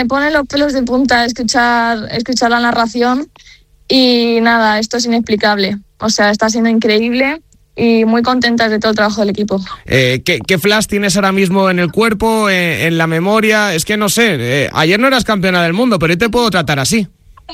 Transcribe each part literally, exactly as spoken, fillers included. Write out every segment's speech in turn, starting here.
me ponen los pelos de punta escuchar, escuchar la narración y nada, esto es inexplicable. O sea, está siendo increíble y muy contentas de todo el trabajo del equipo. Eh, ¿qué, ¿Qué flash tienes ahora mismo en el cuerpo, eh, en la memoria? Es que no sé, eh, ayer no eras campeona del mundo, pero hoy te puedo tratar así.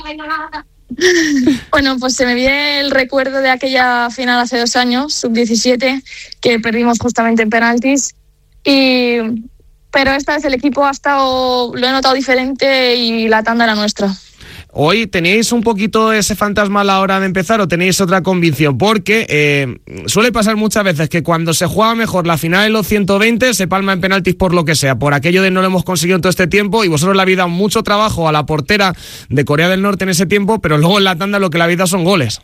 Bueno, pues se me viene el recuerdo de aquella final hace dos años, sub diecisiete, que perdimos justamente en penaltis. Y, pero esta vez el equipo ha estado, lo he notado diferente y la tanda era nuestra. ¿Hoy teníais un poquito ese fantasma a la hora de empezar o tenéis otra convicción? Porque eh, suele pasar muchas veces que cuando se juega mejor la final en los ciento veinte se palma en penaltis por lo que sea, por aquello de no lo hemos conseguido en todo este tiempo, y vosotros le habéis dado mucho trabajo a la portera de Corea del Norte en ese tiempo, pero luego en la tanda lo que le habéis dado son goles.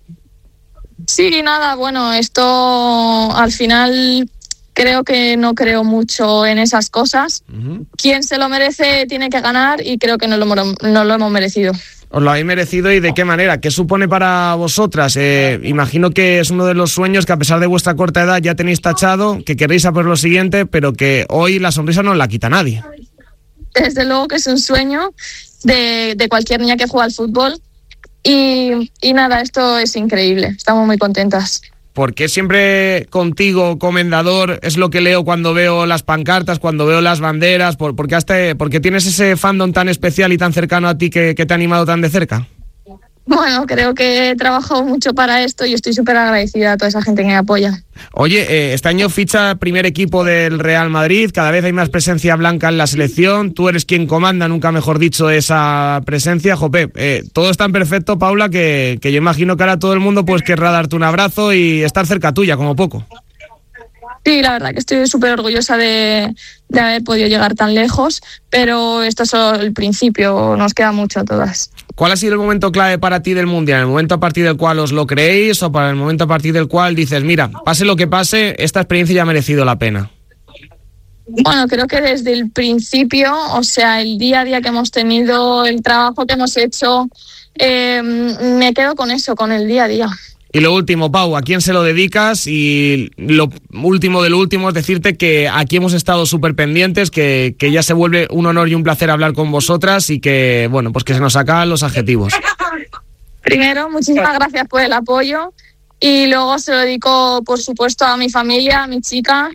Sí, nada, bueno, esto al final creo que no creo mucho en esas cosas. Uh-huh. Quien se lo merece tiene que ganar y creo que no lo, no lo hemos merecido. Os lo habéis merecido, ¿y de qué manera? ¿Qué supone para vosotras? Eh, imagino que es uno de los sueños que a pesar de vuestra corta edad ya tenéis tachado, que queréis a por lo siguiente, pero que hoy la sonrisa no la quita nadie. Desde luego que es un sueño de, de cualquier niña que juega al fútbol y, y nada, esto es increíble, estamos muy contentas. ¿Por qué siempre contigo, comendador, es lo que leo cuando veo las pancartas, cuando veo las banderas? ¿Por, por, qué, hasta, ¿Por qué tienes ese fandom tan especial y tan cercano a ti que, que te ha animado tan de cerca? Bueno, creo que he trabajado mucho para esto y estoy súper agradecida a toda esa gente que me apoya. Oye, eh, este año ficha primer equipo del Real Madrid, cada vez hay más presencia blanca en la selección, tú eres quien comanda, nunca mejor dicho, esa presencia. Jope, eh, todo es tan perfecto, Paula, que, que yo imagino que ahora todo el mundo pues querrá darte un abrazo y estar cerca tuya, como poco. Sí, la verdad que estoy súper orgullosa de, de haber podido llegar tan lejos, pero esto es solo el principio, nos queda mucho a todas. ¿Cuál ha sido el momento clave para ti del Mundial? ¿El momento a partir del cual os lo creéis o para el momento a partir del cual dices, mira, pase lo que pase, esta experiencia ya ha merecido la pena? Bueno, creo que desde el principio, o sea, el día a día que hemos tenido, el trabajo que hemos hecho, eh, me quedo con eso, con el día a día. Y lo último, Pau, ¿a quién se lo dedicas? Y lo último de lo último es decirte que aquí hemos estado súper pendientes, que, que ya se vuelve un honor y un placer hablar con vosotras y que, bueno, pues que se nos acaban los adjetivos. Primero, muchísimas gracias por el apoyo y luego se lo dedico, por supuesto, a mi familia, a mi chica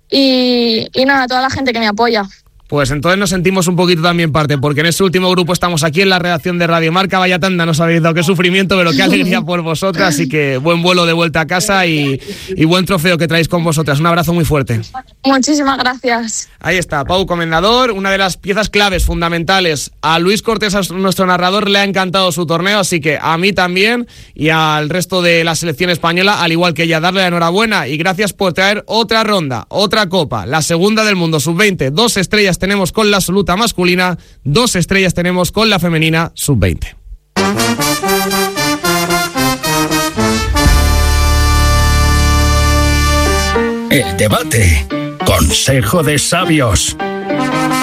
y, y nada, a toda la gente que me apoya. Pues entonces nos sentimos un poquito también parte, porque en este último grupo estamos aquí en la redacción de Radio Marca. Vaya tanda nos habéis dado, qué sufrimiento, pero qué alegría por vosotras. Así que buen vuelo de vuelta a casa y, y buen trofeo que traéis con vosotras. Un abrazo muy fuerte. Muchísimas gracias. Ahí está, Pau Comendador, una de las piezas claves, fundamentales. A Luis Cortés, a nuestro narrador, le ha encantado su torneo, así que a mí también y al resto de la selección española, al igual que ella, darle la enhorabuena y gracias por traer otra ronda, otra copa, la segunda del mundo, sub veinte. Dos estrellas tenemos con la absoluta masculina, dos estrellas tenemos con la femenina, sub veinte. El debate. Consejo de sabios.